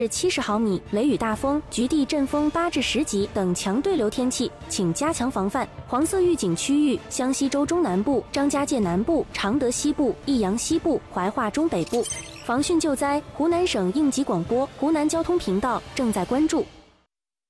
70毫米，雷雨大风，局地阵风8至10级等强对流天气，请加强防范。黄色预警区域：湘西州中南部、张家界南部、常德西部、益阳西部、怀化中北部。防汛救灾，湖南省应急广播、湖南交通频道正在关注。